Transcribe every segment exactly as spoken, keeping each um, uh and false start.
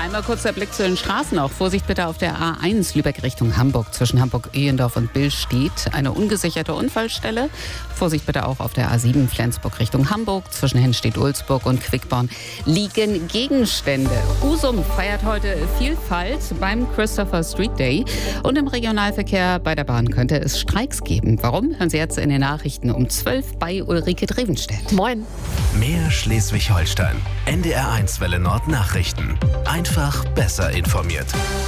Einmal kurz der Blick zu den Straßen auch. Vorsicht bitte auf der A eins Lübeck Richtung Hamburg zwischen Hamburg-Ehendorf und Billstedt. Eine ungesicherte Unfallstelle. Vorsicht bitte auch auf der A sieben Flensburg Richtung Hamburg zwischen Henstedt-Ulzburg und Quickborn liegen Gegenstände. Husum feiert heute Vielfalt beim Christopher Street Day. Und im Regionalverkehr bei der Bahn könnte es Streiks geben. Warum? Hören Sie jetzt in den Nachrichten um zwölf bei Ulrike Drevenstedt. Moin. Mehr Schleswig-Holstein. N D R eins Welle Nord Nachrichten. Einfach besser informiert.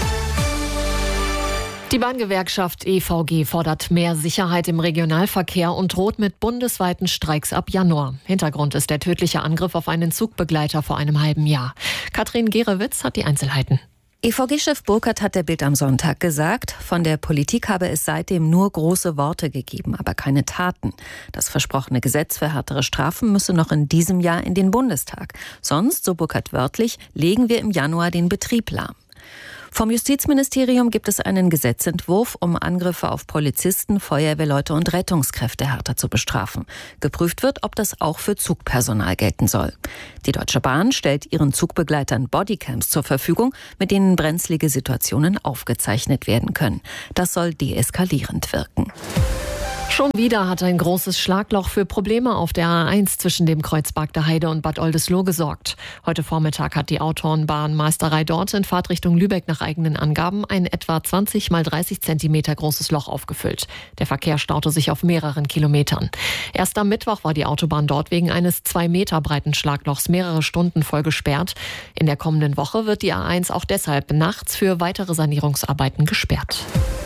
Die Bahngewerkschaft E V G fordert mehr Sicherheit im Regionalverkehr und droht mit bundesweiten Streiks ab Januar. Hintergrund ist der tödliche Angriff auf einen Zugbegleiter vor einem halben Jahr. Katrin Gerewitz hat die Einzelheiten. E V G-Chef Burkhardt hat der Bild am Sonntag gesagt, von der Politik habe es seitdem nur große Worte gegeben, aber keine Taten. Das versprochene Gesetz für härtere Strafen müsse noch in diesem Jahr in den Bundestag. Sonst, so Burkhardt wörtlich, legen wir im Januar den Betrieb lahm. Vom Justizministerium gibt es einen Gesetzentwurf, um Angriffe auf Polizisten, Feuerwehrleute und Rettungskräfte härter zu bestrafen. Geprüft wird, ob das auch für Zugpersonal gelten soll. Die Deutsche Bahn stellt ihren Zugbegleitern Bodycams zur Verfügung, mit denen brenzlige Situationen aufgezeichnet werden können. Das soll deeskalierend wirken. Schon wieder hat ein großes Schlagloch für Probleme auf der A eins zwischen dem Kreuz Bagda Heide und Bad Oldesloe gesorgt. Heute Vormittag hat die Autobahnmeisterei dort in Fahrtrichtung Lübeck nach eigenen Angaben ein etwa zwanzig mal dreißig Zentimeter großes Loch aufgefüllt. Der Verkehr staute sich auf mehreren Kilometern. Erst am Mittwoch war die Autobahn dort wegen eines zwei Meter breiten Schlaglochs mehrere Stunden voll gesperrt. In der kommenden Woche wird die A eins auch deshalb nachts für weitere Sanierungsarbeiten gesperrt.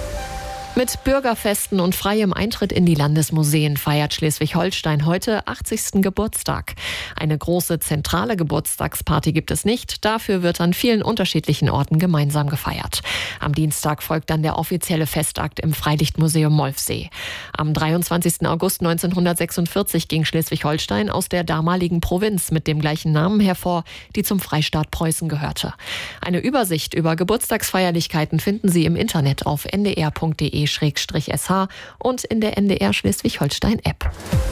Mit Bürgerfesten und freiem Eintritt in die Landesmuseen feiert Schleswig-Holstein heute achtzigsten Geburtstag. Eine große zentrale Geburtstagsparty gibt es nicht. Dafür wird an vielen unterschiedlichen Orten gemeinsam gefeiert. Am Dienstag folgt dann der offizielle Festakt im Freilichtmuseum Molfsee. Am dreiundzwanzigsten August neunzehnhundertsechsundvierzig ging Schleswig-Holstein aus der damaligen Provinz mit dem gleichen Namen hervor, die zum Freistaat Preußen gehörte. Eine Übersicht über Geburtstagsfeierlichkeiten finden Sie im Internet auf n d r punkt d e Schrägstrich S H und in der N D R Schleswig-Holstein-App.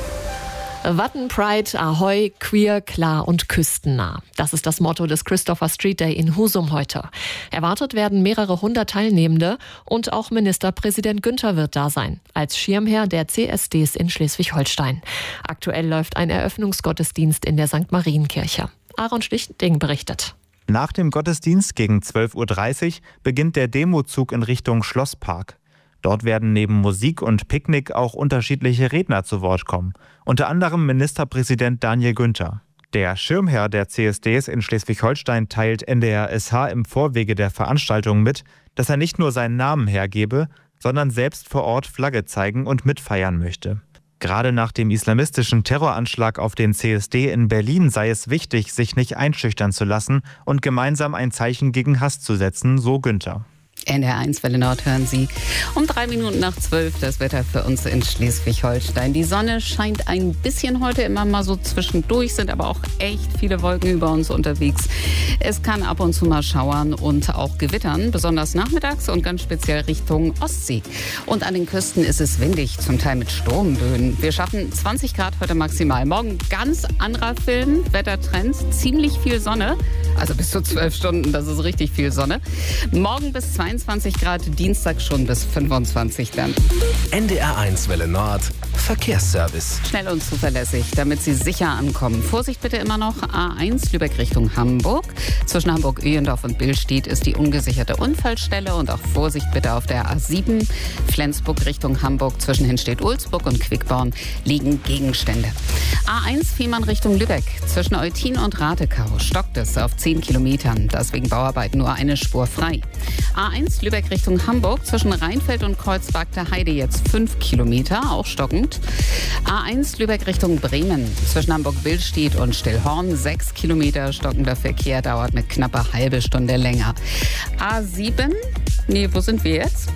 Watten Pride, Ahoi, queer, klar und küstennah. Das ist das Motto des Christopher Street Day in Husum heute. Erwartet werden mehrere hundert Teilnehmende und auch Ministerpräsident Günther wird da sein, als Schirmherr der C S Ds in Schleswig-Holstein. Aktuell läuft ein Eröffnungsgottesdienst in der Sankt Marienkirche. Aaron Schlichting berichtet. Nach dem Gottesdienst gegen zwölf Uhr dreißig beginnt der Demozug in Richtung Schlosspark. Dort werden neben Musik und Picknick auch unterschiedliche Redner zu Wort kommen. Unter anderem Ministerpräsident Daniel Günther. Der Schirmherr der C S Ds in Schleswig-Holstein teilt N D R S H im Vorwege der Veranstaltung mit, dass er nicht nur seinen Namen hergebe, sondern selbst vor Ort Flagge zeigen und mitfeiern möchte. Gerade nach dem islamistischen Terroranschlag auf den C S D in Berlin sei es wichtig, sich nicht einschüchtern zu lassen und gemeinsam ein Zeichen gegen Hass zu setzen, so Günther. N D R eins Welle Nord hören Sie um drei Minuten nach zwölf das Wetter für uns in Schleswig-Holstein. Die Sonne scheint ein bisschen heute immer mal so zwischendurch, sind aber auch echt viele Wolken über uns unterwegs. Es kann ab und zu mal schauern und auch gewittern, besonders nachmittags und ganz speziell Richtung Ostsee. Und an den Küsten ist es windig, zum Teil mit Sturmböen. Wir schaffen zwanzig Grad heute maximal. Morgen ganz anderer Film, Wettertrend, ziemlich viel Sonne, also bis zu zwölf Stunden, das ist richtig viel Sonne. Morgen bis zweiundzwanzig Grad, Dienstag schon bis fünfundzwanzig dann. N D R eins Welle Nord, Verkehrsservice. Schnell und zuverlässig, damit Sie sicher ankommen. Vorsicht bitte immer noch, A eins Lübeck Richtung Hamburg. Zwischen Hamburg-Öhendorf und Billstedt ist die ungesicherte Unfallstelle und auch Vorsicht bitte auf der A sieben Flensburg Richtung Hamburg. Zwischen Henstedt-Ulzburg und Quickborn liegen Gegenstände. A eins Fehmarn Richtung Lübeck. Zwischen Eutin und Ratekau stockt es auf zehn Kilometern. Deswegen Bauarbeiten nur eine Spur frei. A eins Lübeck Richtung Hamburg. Zwischen Rheinfeld und Kreuz Bagda Heide jetzt fünf Kilometer, auch stockend. A eins Lübeck Richtung Bremen. Zwischen Hamburg-Billstedt und Stillhorn sechs Kilometer. Stockender Verkehr dauert eine knappe halbe Stunde länger. A sieben, nee, wo sind wir jetzt?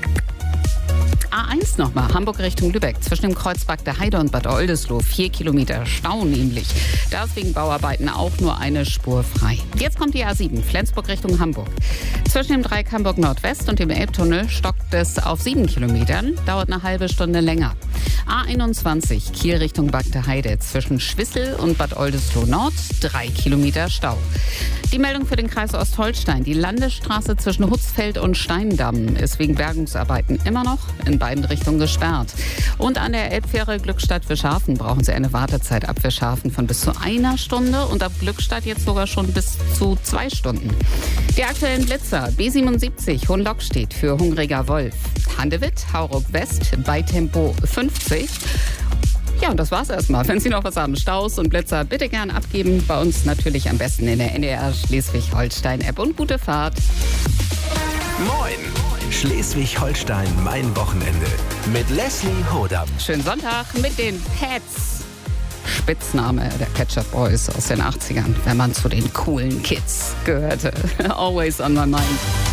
A eins nochmal, Hamburg Richtung Lübeck, zwischen dem Kreuz Bagda Heide und Bad Oldesloe, vier Kilometer Stau nämlich. Deswegen Bauarbeiten auch nur eine Spur frei. Jetzt kommt die A sieben, Flensburg Richtung Hamburg. Zwischen dem Dreieck Hamburg Nordwest und dem Elbtunnel stockt es auf sieben Kilometern, dauert eine halbe Stunde länger. A einundzwanzig Kiel Richtung Bagde-Heide zwischen Schwissel und Bad Oldesloe Nord, drei Kilometer Stau. Die Meldung für den Kreis Ostholstein. Die Landesstraße zwischen Hutzfeld und Steindamm ist wegen Bergungsarbeiten immer noch in beiden Richtungen gesperrt. Und an der Elbfähre Glückstadt-Fischhafen brauchen Sie eine Wartezeit ab Fischhafen von bis zu einer Stunde und ab Glückstadt jetzt sogar schon bis zu zwei Stunden. Die aktuellen Blitzer: B siebenundsiebzig Hohenlockstedt für Hungriger Wolf, Handewitt, Hauruck West bei Tempo fünfzig. Ja, und das war's erstmal. Wenn Sie noch was haben, Staus und Blitzer, bitte gern abgeben. Bei uns natürlich am besten in der N D R Schleswig-Holstein-App. Und gute Fahrt. Moin! Schleswig-Holstein, mein Wochenende. Mit Leslie Hodam. Schönen Sonntag mit den Pets. Spitzname der Pet Shop Boys aus den achtzigern, wenn man zu den coolen Kids gehörte. Always on my mind.